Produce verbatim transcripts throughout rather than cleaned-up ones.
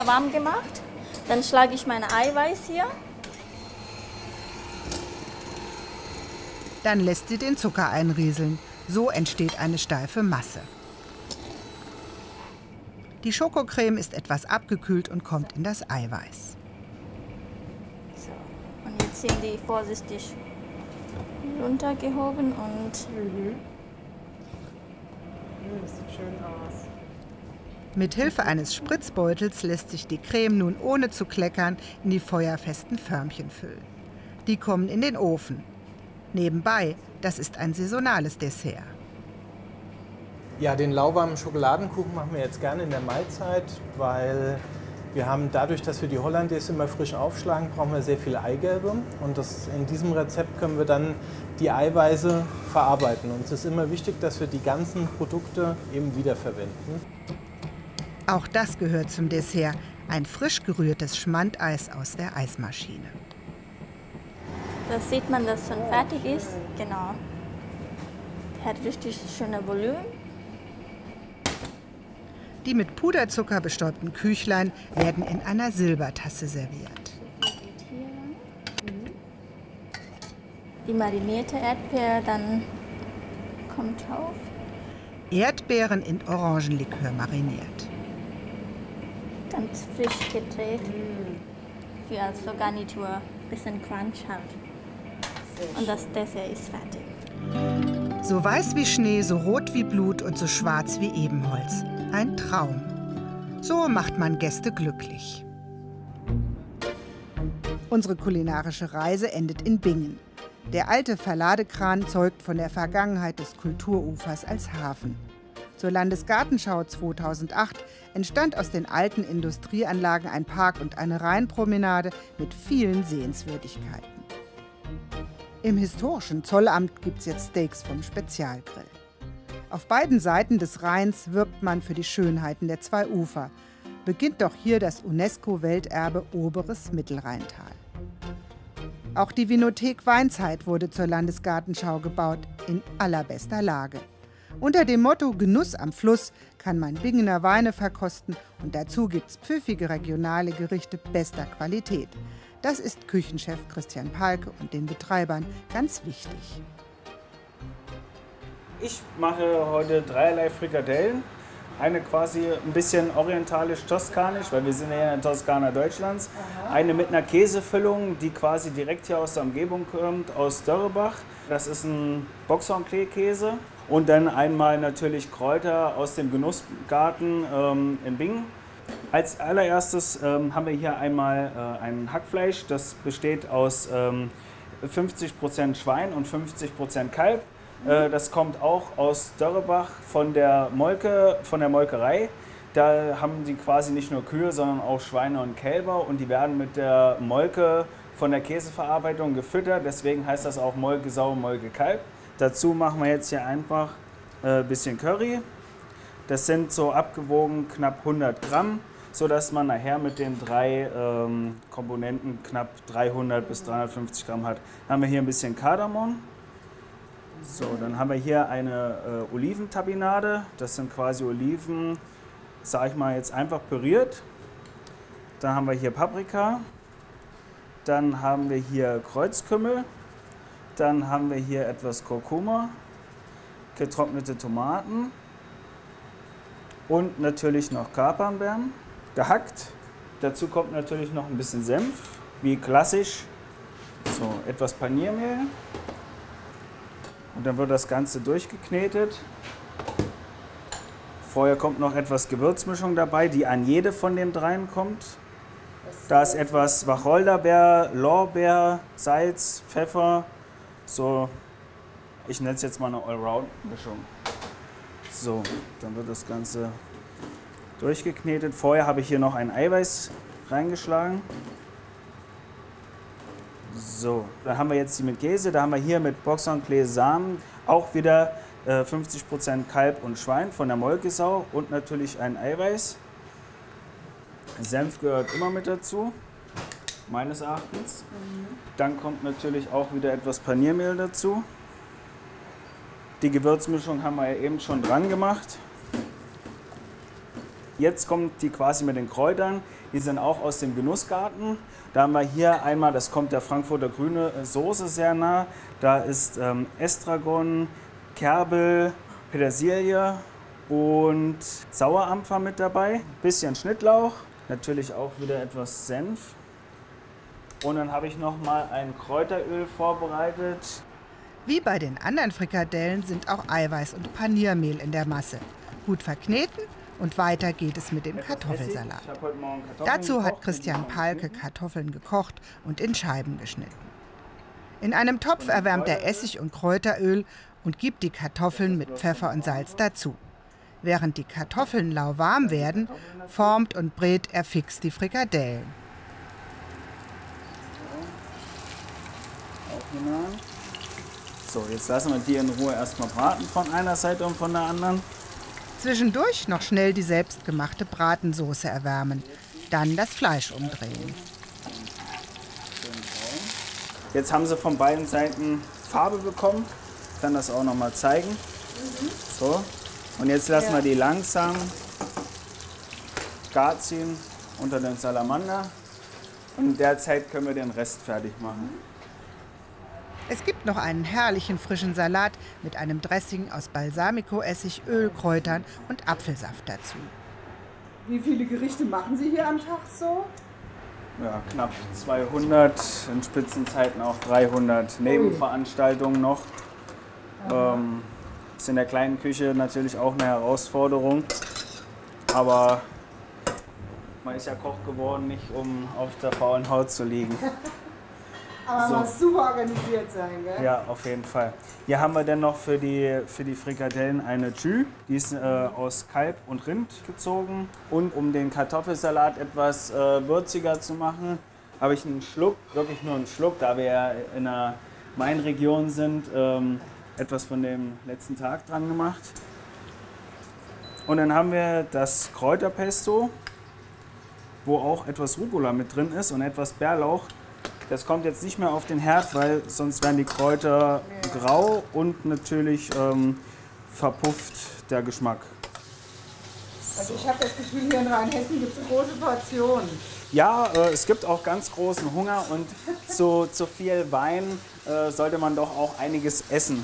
Warm gemacht. Dann schlage ich mein Eiweiß hier. Dann lässt sie den Zucker einrieseln. So entsteht eine steife Masse. Die Schokocreme ist etwas abgekühlt und kommt in das Eiweiß. So. Und jetzt sind die vorsichtig runtergehoben und Mhm. Das sieht schön aus. Mit Hilfe eines Spritzbeutels lässt sich die Creme nun ohne zu kleckern in die feuerfesten Förmchen füllen. Die kommen in den Ofen. Nebenbei, das ist ein saisonales Dessert. Ja, den lauwarmen Schokoladenkuchen machen wir jetzt gerne in der Mahlzeit, weil wir haben dadurch, dass wir die Hollandaise immer frisch aufschlagen, brauchen wir sehr viel Eigelbe. Und das, in diesem Rezept können wir dann die Eiweiße verarbeiten. Und es ist immer wichtig, dass wir die ganzen Produkte eben wiederverwenden. Auch das gehört zum Dessert, ein frisch gerührtes Schmandeis aus der Eismaschine. da sieht man, dass es schon fertig ist. Genau. Hat richtig schöne Volumen. Die mit Puderzucker bestäubten Küchlein werden in einer Silbertasse serviert. Die marinierte Erdbeere dann kommt drauf. Erdbeeren in Orangenlikör mariniert. Ganz frisch gedreht. Für als so Garnitur. Bisschen Crunch halt. Und das Dessert ist fertig. So weiß wie Schnee, so rot wie Blut und so schwarz wie Ebenholz. Ein Traum. So macht man Gäste glücklich. Unsere kulinarische Reise endet in Bingen. Der alte Verladekran zeugt von der Vergangenheit des Kulturufers als Hafen. Zur Landesgartenschau zweitausendacht entstand aus den alten Industrieanlagen ein Park und eine Rheinpromenade mit vielen Sehenswürdigkeiten. Im historischen Zollamt gibt es jetzt Steaks vom Spezialgrill. Auf beiden Seiten des Rheins wirbt man für die Schönheiten der zwei Ufer. Beginnt doch hier das UNESCO-Welterbe Oberes Mittelrheintal. Auch die Vinothek Weinzeit wurde zur Landesgartenschau gebaut, in allerbester Lage. Unter dem Motto Genuss am Fluss kann man Bingener Weine verkosten und dazu gibt's pfiffige regionale Gerichte bester Qualität. Das ist Küchenchef Christian Palke und den Betreibern ganz wichtig. Ich mache heute dreierlei Frikadellen. Eine quasi ein bisschen orientalisch-toskanisch, weil wir sind ja in der Toskana Deutschlands. Aha. Eine mit einer Käsefüllung, die quasi direkt hier aus der Umgebung kommt, aus Dörrebach. Das ist ein Boxhornklee-Käse. Und dann einmal natürlich Kräuter aus dem Genussgarten ähm, in Bingen. Als allererstes ähm, haben wir hier einmal äh, ein Hackfleisch. Das besteht aus ähm, fünfzig Prozent Schwein und fünfzig Prozent Kalb. Das kommt auch aus Dörrebach von der Molke, von der Molkerei. Da haben die quasi nicht nur Kühe, sondern auch Schweine und Kälber und die werden mit der Molke von der Käseverarbeitung gefüttert. Deswegen heißt das auch Molke-Sau, Molke-Kalb. Dazu machen wir jetzt hier einfach ein bisschen Curry. Das sind so abgewogen knapp hundert Gramm, sodass man nachher mit den drei ähm, Komponenten knapp dreihundert bis dreihundertfünfzig Gramm hat. Dann haben wir hier ein bisschen Kardamom. So, dann haben wir hier eine äh, Oliventabinade. Das sind quasi Oliven, sage ich mal, jetzt einfach püriert. Dann haben wir hier Paprika. Dann haben wir hier Kreuzkümmel. Dann haben wir hier etwas Kurkuma, getrocknete Tomaten und natürlich noch Kapernbeeren, gehackt. Dazu kommt natürlich noch ein bisschen Senf, wie klassisch. So, etwas Paniermehl. Und dann wird das Ganze durchgeknetet. Vorher kommt noch etwas Gewürzmischung dabei, die an jede von den dreien kommt. Da ist etwas Wacholderbeer, Lorbeer, Salz, Pfeffer. So, ich nenne es jetzt mal eine Allround-Mischung. So, dann wird das Ganze durchgeknetet. Vorher habe ich hier noch ein Eiweiß reingeschlagen. So, dann haben wir jetzt die mit Käse, da haben wir hier mit Boxhornklee Samen auch wieder äh, fünfzig Prozent Kalb und Schwein von der Molkesau und natürlich ein Eiweiß. Senf gehört immer mit dazu, meines Erachtens. Mhm. Dann kommt natürlich auch wieder etwas Paniermehl dazu. Die Gewürzmischung haben wir ja eben schon dran gemacht. Jetzt kommt die quasi mit den Kräutern. Die sind auch aus dem Genussgarten. Da haben wir hier einmal, das kommt der Frankfurter Grüne Soße sehr nah. Da ist ähm, Estragon, Kerbel, Petersilie und Sauerampfer mit dabei. Ein bisschen Schnittlauch, natürlich auch wieder etwas Senf. Und dann habe ich noch mal ein Kräuteröl vorbereitet. Wie bei den anderen Frikadellen sind auch Eiweiß und Paniermehl in der Masse. Gut verkneten und weiter geht es mit dem Kartoffelsalat. Dazu hat Christian Palke Kartoffeln gekocht und in Scheiben geschnitten. In einem Topf erwärmt er Essig und Kräuteröl und gibt die Kartoffeln mit Pfeffer und Salz dazu. Während die Kartoffeln lauwarm werden, formt und brät er fix die Frikadellen. So, jetzt lassen wir die in Ruhe erstmal braten von einer Seite und von der anderen. Zwischendurch noch schnell die selbstgemachte Bratensoße erwärmen, dann das Fleisch umdrehen. Jetzt haben sie von beiden Seiten Farbe bekommen. Ich kann das auch noch mal zeigen. Mhm. So. Und jetzt lassen ja. wir die langsam gar ziehen unter den Salamander. Und in der Zeit können wir den Rest fertig machen. Es gibt noch einen herrlichen frischen Salat mit einem Dressing aus Balsamico-Essig, Öl, Kräutern und Apfelsaft dazu. Wie viele Gerichte machen Sie hier am Tag so? Ja, knapp zweihundert, in Spitzenzeiten auch dreihundert. Nebenveranstaltungen noch. Ähm, ist in der kleinen Küche natürlich auch eine Herausforderung. Aber man ist ja Koch geworden, nicht um auf der faulen Haut zu liegen. Aber man muss super organisiert sein, gell? Ja, auf jeden Fall. Hier haben wir dann noch für die, für die Frikadellen eine Jus. Die ist äh, aus Kalb und Rind gezogen. Und um den Kartoffelsalat etwas äh, würziger zu machen, habe ich einen Schluck, wirklich nur einen Schluck, da wir ja in der Mainregion sind, ähm, etwas von dem letzten Tag dran gemacht. Und dann haben wir das Kräuterpesto, wo auch etwas Rucola mit drin ist und etwas Bärlauch. Das kommt jetzt nicht mehr auf den Herd, weil sonst werden die Kräuter grau und natürlich ähm, verpufft der Geschmack. Also ich habe das Gefühl, hier in Rheinhessen gibt es große Portionen. Ja, äh, es gibt auch ganz großen Hunger und zu, zu viel Wein äh, sollte man doch auch einiges essen.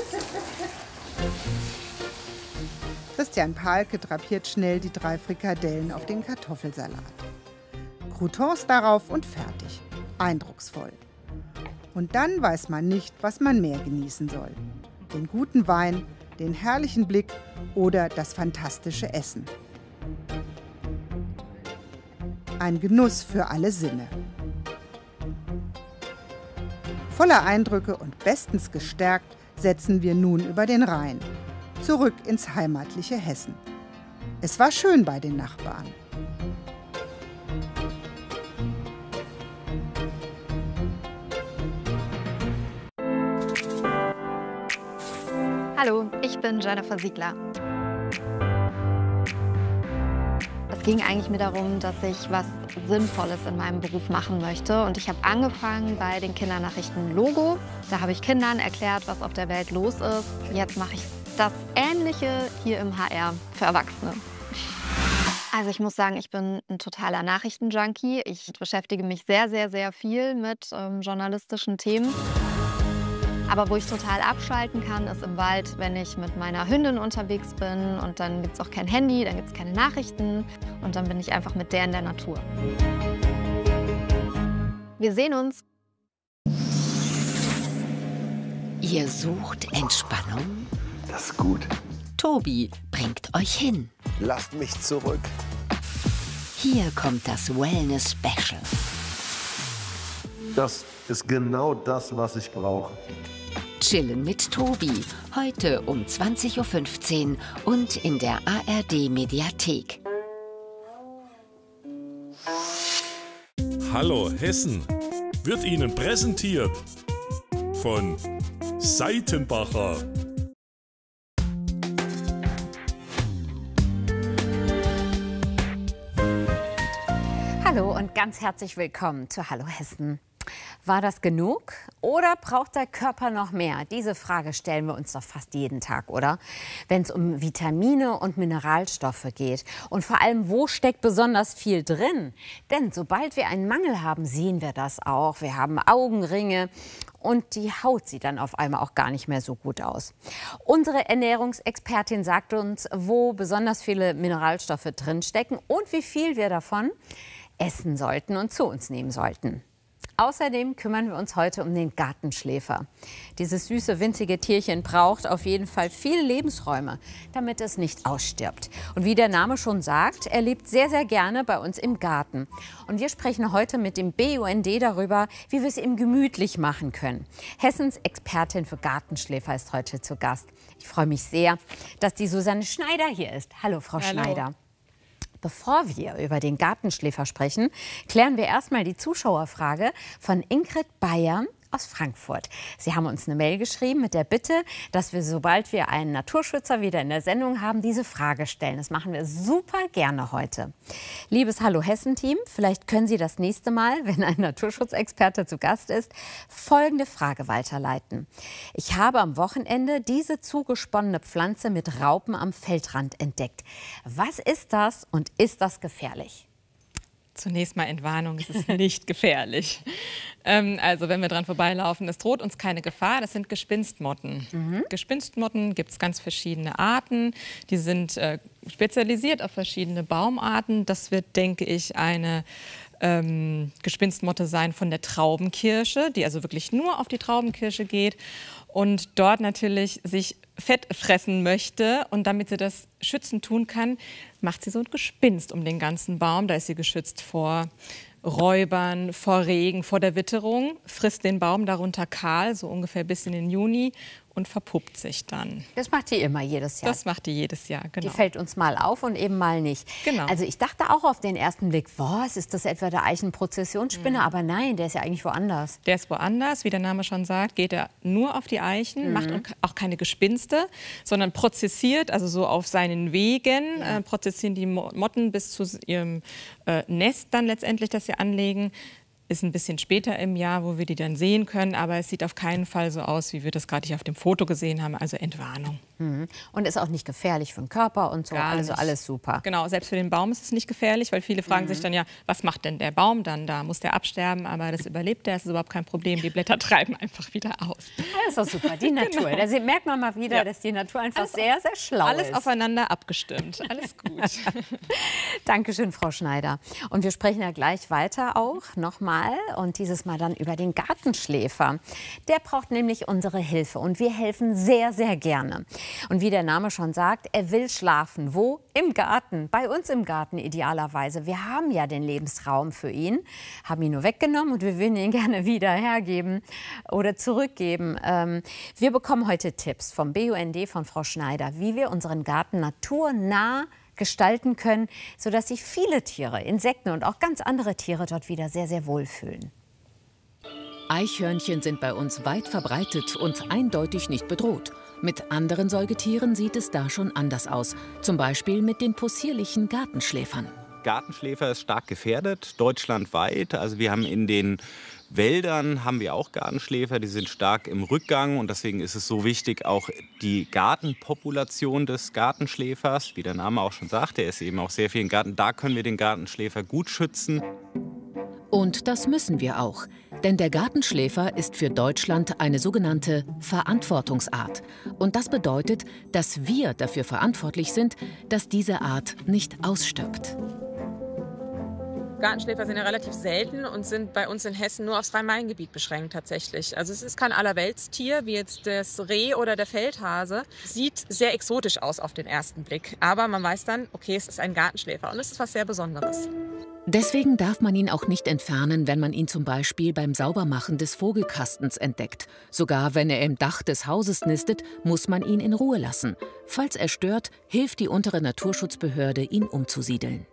Christian Palke drapiert schnell die drei Frikadellen auf den Kartoffelsalat. Croutons darauf und fertig. Eindrucksvoll. Und dann weiß man nicht, was man mehr genießen soll. Den guten Wein, den herrlichen Blick oder das fantastische Essen. Ein Genuss für alle Sinne. Voller Eindrücke und bestens gestärkt setzen wir nun über den Rhein. Zurück ins heimatliche Hessen. Es war schön bei den Nachbarn. Hallo, ich bin Jennifer Siegler. Es ging eigentlich mir darum, dass ich was Sinnvolles in meinem Beruf machen möchte. Und ich habe angefangen bei den Kindernachrichten Logo. Da habe ich Kindern erklärt, was auf der Welt los ist. Jetzt mache ich das Ähnliche hier im H R für Erwachsene. Also ich muss sagen, ich bin ein totaler Nachrichtenjunkie. Ich beschäftige mich sehr, sehr, sehr viel mit ähm, journalistischen Themen. Aber wo ich total abschalten kann, ist im Wald, wenn ich mit meiner Hündin unterwegs bin. Und dann gibt es auch kein Handy, dann gibt es keine Nachrichten. Und dann bin ich einfach mit der in der Natur. Wir sehen uns. Ihr sucht Entspannung? Das ist gut. Tobi bringt euch hin. Lasst mich zurück. Hier kommt das Wellness Special. Das ist genau das, was ich brauche. Chillen mit Tobi. Heute um zwanzig Uhr fünfzehn und in der A R D-Mediathek. Hallo Hessen wird Ihnen präsentiert von Seitenbacher. Hallo und ganz herzlich willkommen zu Hallo Hessen. War das genug oder braucht der Körper noch mehr? Diese Frage stellen wir uns doch fast jeden Tag, oder? Wenn es um Vitamine und Mineralstoffe geht. Und vor allem, wo steckt besonders viel drin? Denn sobald wir einen Mangel haben, sehen wir das auch. Wir haben Augenringe und die Haut sieht dann auf einmal auch gar nicht mehr so gut aus. Unsere Ernährungsexpertin sagt uns, wo besonders viele Mineralstoffe drinstecken und wie viel wir davon essen sollten und zu uns nehmen sollten. Außerdem kümmern wir uns heute um den Gartenschläfer. Dieses süße, winzige Tierchen braucht auf jeden Fall viele Lebensräume, damit es nicht ausstirbt. Und wie der Name schon sagt, er lebt sehr, sehr gerne bei uns im Garten. Und wir sprechen heute mit dem B U N D darüber, wie wir es ihm gemütlich machen können. Hessens Expertin für Gartenschläfer ist heute zu Gast. Ich freue mich sehr, dass die Susanne Schneider hier ist. Hallo, Frau Hallo. Schneider. Bevor wir über den Gartenschläfer sprechen, klären wir erstmal die Zuschauerfrage von Ingrid Bayer aus Frankfurt. Sie haben uns eine Mail geschrieben mit der Bitte, dass wir, sobald wir einen Naturschützer wieder in der Sendung haben, diese Frage stellen. Das machen wir super gerne heute. Liebes Hallo Hessen-Team, vielleicht können Sie das nächste Mal, wenn ein Naturschutzexperte zu Gast ist, folgende Frage weiterleiten. Ich habe am Wochenende diese zugesponnene Pflanze mit Raupen am Feldrand entdeckt. Was ist das und ist das gefährlich? Zunächst mal Entwarnung, es ist nicht gefährlich. Ähm, also wenn wir dran vorbeilaufen, es droht uns keine Gefahr, das sind Gespinstmotten. Mhm. Gespinstmotten gibt es ganz verschiedene Arten, die sind äh, spezialisiert auf verschiedene Baumarten. Das wird, denke ich, eine ähm, Gespinstmotte sein von der Traubenkirsche, die also wirklich nur auf die Traubenkirsche geht und dort natürlich sich Fett fressen möchte. Und damit sie das schützend tun kann, macht sie so ein Gespinst um den ganzen Baum. Da ist sie geschützt vor Räubern, vor Regen, vor der Witterung, frisst den Baum darunter kahl, so ungefähr bis in den Juni und verpuppt sich dann. Das macht die immer jedes Jahr? Das macht die jedes Jahr, genau. Die fällt uns mal auf und eben mal nicht. Genau. Also ich dachte auch auf den ersten Blick, was, ist das etwa der Eichenprozessionsspinner? Mhm. Aber nein, der ist ja eigentlich woanders. Der ist woanders, wie der Name schon sagt, geht er nur auf die Eichen, mhm. macht auch keine Gespinste, sondern prozessiert, also so auf seinen Wegen, ja. äh, prozessieren die Motten bis zu ihrem äh, Nest dann letztendlich, das sie anlegen. Ist ein bisschen später im Jahr, wo wir die dann sehen können, aber es sieht auf keinen Fall so aus, wie wir das gerade hier auf dem Foto gesehen haben, also Entwarnung. Mhm. Und ist auch nicht gefährlich für den Körper und so, Gar also nicht. Alles super. Genau, selbst für den Baum ist es nicht gefährlich, weil viele fragen mhm. sich dann ja, was macht denn der Baum dann da? Muss der absterben? Aber das überlebt er, das ist überhaupt kein Problem. Die Blätter treiben einfach wieder aus. Das ist doch super, die Natur. Genau. Da merkt man mal wieder, ja. dass die Natur einfach alles sehr, sehr schlau alles ist. Alles aufeinander abgestimmt, alles gut. Dankeschön, Frau Schneider. Und wir sprechen ja gleich weiter auch nochmal und dieses Mal dann über den Gartenschläfer. Der braucht nämlich unsere Hilfe und wir helfen sehr, sehr gerne. Und wie der Name schon sagt, er will schlafen. Wo? Im Garten. Bei uns im Garten idealerweise. Wir haben ja den Lebensraum für ihn, haben ihn nur weggenommen und wir würden ihn gerne wieder hergeben oder zurückgeben. Ähm, wir bekommen heute Tipps vom B U N D, von Frau Schneider, wie wir unseren Garten naturnah gestalten können, sodass sich viele Tiere, Insekten und auch ganz andere Tiere dort wieder sehr, sehr wohlfühlen. Eichhörnchen sind bei uns weit verbreitet und eindeutig nicht bedroht. Mit anderen Säugetieren sieht es da schon anders aus. Zum Beispiel mit den possierlichen Gartenschläfern. Gartenschläfer ist stark gefährdet, deutschlandweit. Also wir haben in den Wäldern haben wir auch Gartenschläfer, die sind stark im Rückgang. Und deswegen ist es so wichtig, auch die Gartenpopulation des Gartenschläfers, wie der Name auch schon sagt, der ist eben auch sehr viel im Garten. Da können wir den Gartenschläfer gut schützen. Und das müssen wir auch. Denn der Gartenschläfer ist für Deutschland eine sogenannte Verantwortungsart. Und das bedeutet, dass wir dafür verantwortlich sind, dass diese Art nicht ausstirbt. Gartenschläfer sind ja relativ selten und sind bei uns in Hessen nur aufs Rhein-Main-Gebiet beschränkt tatsächlich. Also es ist kein Allerweltstier wie jetzt das Reh oder der Feldhase. Sieht sehr exotisch aus auf den ersten Blick. Aber man weiß dann, okay, es ist ein Gartenschläfer und es ist was sehr Besonderes. Deswegen darf man ihn auch nicht entfernen, wenn man ihn zum Beispiel beim Saubermachen des Vogelkastens entdeckt. Sogar wenn er im Dach des Hauses nistet, muss man ihn in Ruhe lassen. Falls er stört, hilft die untere Naturschutzbehörde, ihn umzusiedeln.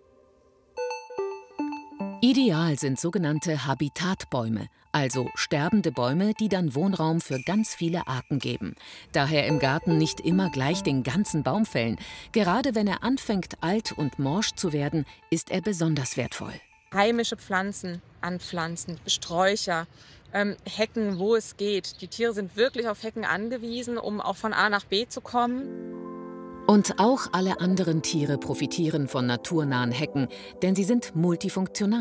Ideal sind sogenannte Habitatbäume, also sterbende Bäume, die dann Wohnraum für ganz viele Arten geben. Daher im Garten nicht immer gleich den ganzen Baum fällen. Gerade wenn er anfängt, alt und morsch zu werden, ist er besonders wertvoll. Heimische Pflanzen, anpflanzen, Sträucher, ähm, Hecken, wo es geht. Die Tiere sind wirklich auf Hecken angewiesen, um auch von A nach B zu kommen. Und auch alle anderen Tiere profitieren von naturnahen Hecken, denn sie sind multifunktional.